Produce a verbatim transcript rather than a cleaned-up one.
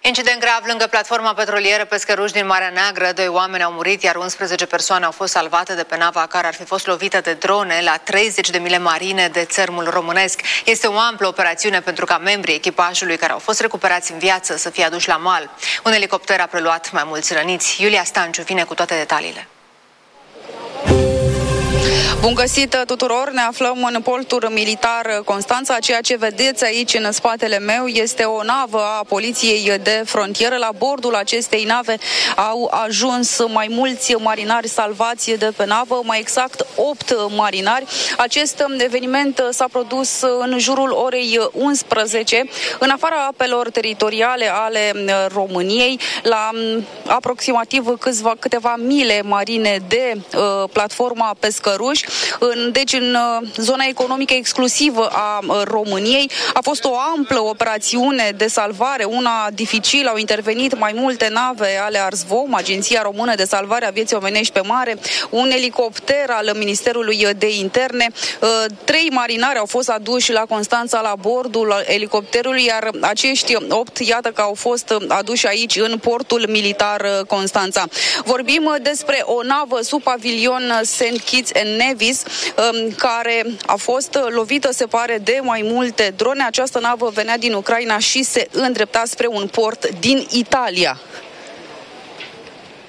Incident grav lângă platforma petrolieră Pescăruși din Marea Neagră. Doi oameni au murit, iar unsprezece persoane au fost salvate de pe nava care ar fi fost lovită de drone la treizeci de mile marine de țărmul românesc. Este o amplă operațiune pentru ca membrii echipajului care au fost recuperați în viață să fie aduși la mal. Un elicopter a preluat mai mulți răniți. Iulia Stanciu vine cu toate detaliile. Bun găsit tuturor, ne aflăm în portul militar Constanța. Ceea ce vedeți aici în spatele meu este o navă a poliției de frontieră. La bordul acestei nave au ajuns mai mulți marinari salvați de pe navă, mai exact opt marinari. Acest eveniment s-a produs în jurul orei unsprezece, în afara apelor teritoriale ale României, la aproximativ câțiva, câteva mile marine de uh, platforma Pescăruși. În, deci în zona economică exclusivă a României. A fost o amplă operațiune de salvare, una dificilă. Au intervenit mai multe nave ale ARSVOM, Agenția Română de Salvare a Vieții Omenești pe Mare, un elicopter al Ministerului de Interne. Trei marinari au fost aduși la Constanța la bordul elicopterului, iar acești opt, iată că au fost aduși aici în portul militar Constanța. Vorbim despre o navă sub pavilion Saint Kitts and Nevis, care a fost lovită, se pare, de mai multe drone. Această navă venea din Ucraina și se îndrepta spre un port din Italia.